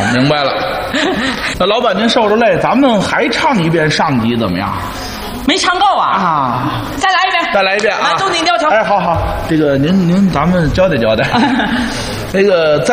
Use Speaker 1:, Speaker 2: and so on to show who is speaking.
Speaker 1: 明白了。那老板您受着累，咱们还唱一遍上集怎么样？
Speaker 2: 没唱够啊！
Speaker 1: 啊，
Speaker 2: 再来一遍，
Speaker 1: 再来一遍啊！
Speaker 2: 都您要求。
Speaker 1: 哎，好，这个您咱们交代交代，那个。